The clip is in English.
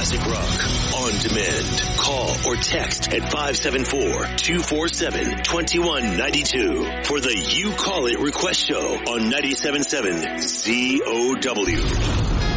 classic rock on demand. Call or text at 574-247-2192 for the You Call It request show on 97.7 COW.